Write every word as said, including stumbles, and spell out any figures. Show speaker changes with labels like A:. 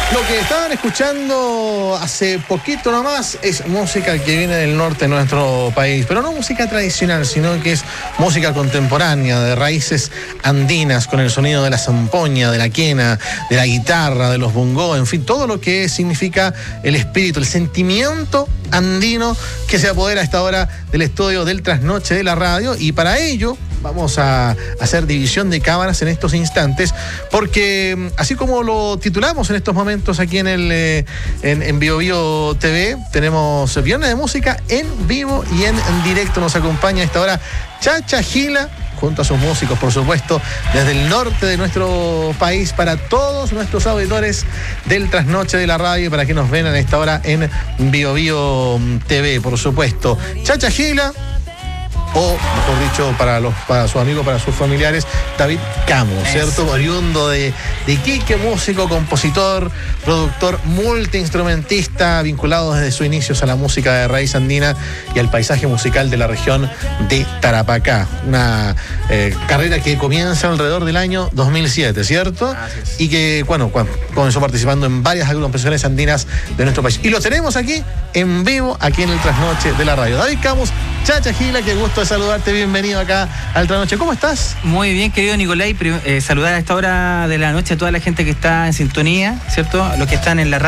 A: Lo que estaban escuchando hace poquito nomás es música que viene del norte de nuestro país, pero no música tradicional, sino que es música contemporánea, de raíces andinas, con el sonido de la zampoña, de la quena, de la guitarra, de los bongos, en fin, todo lo que significa el espíritu, el sentimiento andino que se apodera a esta hora del estudio del Trasnoche de la Radio. Y para ello vamos a hacer división de cámaras en estos instantes, porque así como lo titulamos en estos momentos aquí en el eh, en, en Bio Bio T V, tenemos viernes de música en vivo y en, en directo. Nos acompaña a esta hora Chacha Gila, junto a sus músicos, por supuesto, desde el norte de nuestro país, para todos nuestros auditores del Trasnoche de la Radio y para que nos ven a esta hora en Bio Bio T V, por supuesto. Chacha Gila, o mejor dicho, para los para sus amigos, para sus familiares, David Camus, ¿cierto? Oriundo de, de Iquique, músico, compositor, productor, multiinstrumentista, vinculado desde sus inicios a la música de raíz andina y al paisaje musical de la región de Tarapacá. Una eh, carrera que comienza alrededor del año dos mil siete, ¿cierto? Y que, bueno, comenzó participando en varias agrupaciones andinas de nuestro país. Y lo tenemos aquí en vivo, aquí en el Trasnoche de la Radio. David Camus, Chacha Gila, qué gusto de saludarte, bienvenido acá al Trasnoche. ¿Cómo estás?
B: Muy bien, querido Nicolai, eh, saludar a esta hora de la noche a toda la gente que está en sintonía, ¿cierto? Los que están en la